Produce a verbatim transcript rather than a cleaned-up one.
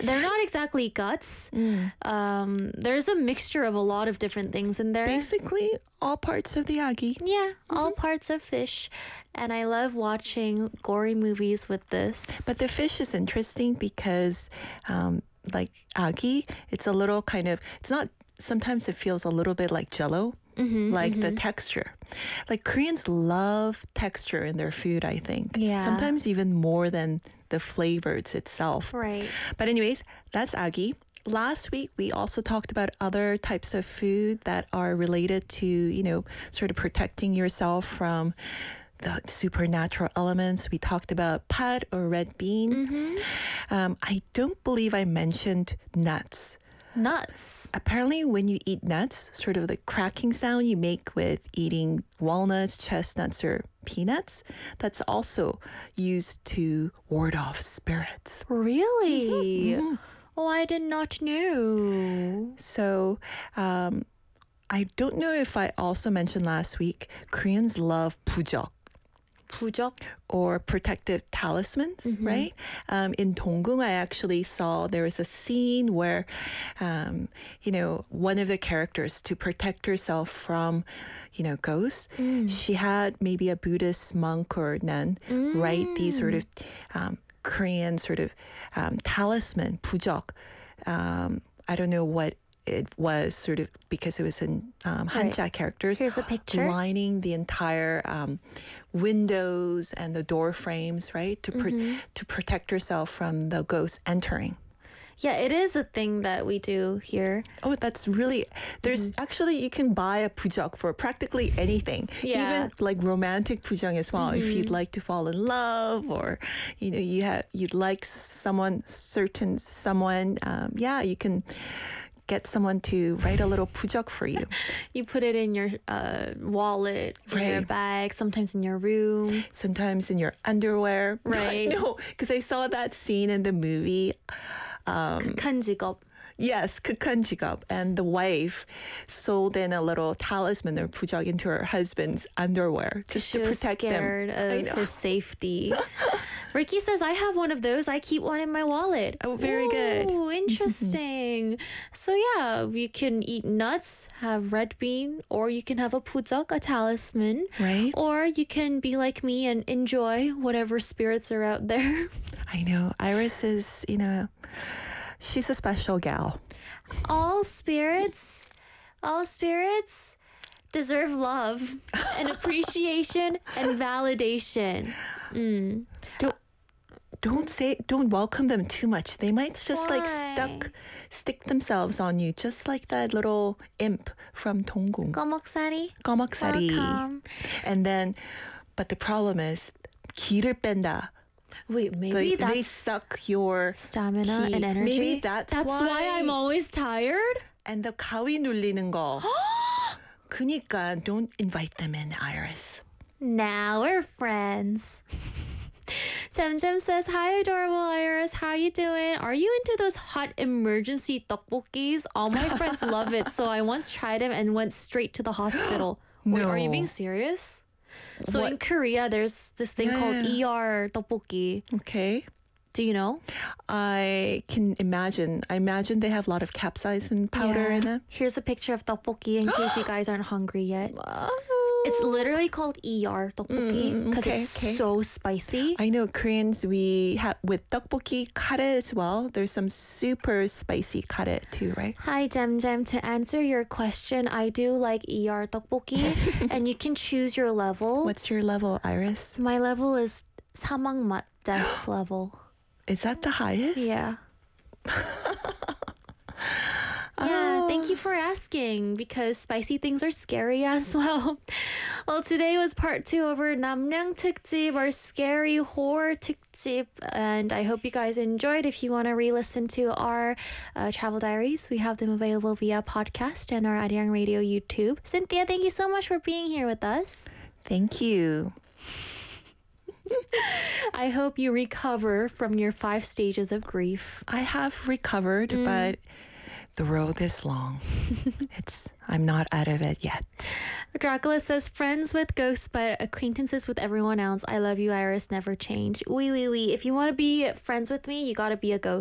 They're not exactly guts. Mm. Um, there's a mixture of a lot of different things in there. Basically, all parts of the agi. Yeah, all parts of fish. And I love watching gory movies with this. But the fish is interesting because, um, like agi, it's a little kind of, it's not, sometimes it feels a little bit like jello. Mm-hmm, like mm-hmm. the texture. Like Koreans love texture in their food, I think. Yeah. Sometimes even more than the flavors itself. Right. But anyways, that's agi. Last week, we also talked about other types of food that are related to, you know, sort of protecting yourself from the supernatural elements. We talked about pat or red bean. Mm-hmm. Um, I don't believe I mentioned nuts. Nuts. Apparently, when you eat nuts, sort of the cracking sound you make with eating walnuts, chestnuts, or peanuts, that's also used to ward off spirits. Really? Mm-hmm. Oh, I did not know. So, um, I don't know if I also mentioned last week, Koreans love 부적. 부적? Or protective talismans, mm-hmm. right? Um, in Donggung, I actually saw there was a scene where, um, you know, one of the characters, to protect herself from, you know, ghosts, mm. she had maybe a Buddhist monk or nun mm. write these sort of um, Korean sort of um, talisman, 부적. Um, I don't know what it was, sort of because it was in um, Hanja right. characters. Here's a picture. Lining the entire um, windows and the door frames, right? To pr- mm-hmm. to protect herself from the ghosts entering. Yeah, it is a thing that we do here. Oh, that's really, there's mm-hmm. actually, you can buy a pujok for practically anything. Yeah. Even like romantic pujok as well. Mm-hmm. If you'd like to fall in love or, you know, you have, you'd like someone, certain someone, um, yeah, you can get someone to write a little pujok for you. You put it in your uh, wallet, in right. your bag, sometimes in your room. Sometimes in your underwear. Right. No, because I saw that scene in the movie. Um, 극한 직업. Yes, 극한 직업. And the wife sold in a little talisman or pujok into her husband's underwear just she to was protect scared them. of his safety. Ricky says, I have one of those. I keep one in my wallet. Oh, very good. Oh, interesting. So yeah, you can eat nuts, have red bean, or you can have a pujok, a talisman. Right. Or you can be like me and enjoy whatever spirits are out there. I know. Iris is, you know, she's a special gal. All spirits, all spirits deserve love and appreciation and validation. Mm. Don't, don't say, don't welcome them too much. They might just Why? like stuck, stick themselves on you, just like that little imp from Donggung. Gomoksari. Gomoksari. Welcome. And then, but the problem is, 기를 뺀다. Wait, maybe Like, that's they suck your stamina ki. and energy. Maybe that's, that's why. why I'm always tired. And the 가위 눌리는 거. 그니까 don't invite them in, Iris. Now we're friends. Jem Jem says, hi, adorable Iris. How you doing? Are you into those hot emergency tteokbokkis? All my friends love it. So I once tried them and went straight to the hospital. Wait, No. are you being serious? So What? in Korea, there's this thing Yeah, called yeah. E R tteokbokki. Okay. Do you know? I can imagine. I imagine they have a lot of capsaicin powder Yeah. in it. Here's a picture of tteokbokki in case you guys aren't hungry yet. It's literally called E R tteokbokki because Mm, okay, it's okay. so spicy. I know Koreans, we have, with tteokbokki, kare as well. There's some super spicy kare too, right? Hi, Jem Jem. To answer your question, I do like E R tteokbokki, and you can choose your level. What's your level, Iris? My level is 사막맛 death level. Is that the highest? Yeah. Yeah, thank you for asking because spicy things are scary as well. Well, today was part two of our 남량 특집, our scary horror 특집, and I hope you guys enjoyed. If you want to re-listen to our uh, travel diaries, we have them available via podcast and our Arirang Radio YouTube. Cynthia, thank you so much for being here with us. Thank you. I hope you recover from your five stages of grief. I have recovered, Mm. but the road is long. It's I'm not out of it yet. Dracula says, friends with ghosts, but acquaintances with everyone else. I love you, Iris. Never change. Oui, oui, oui. If you want to be friends with me, you got to be a ghost.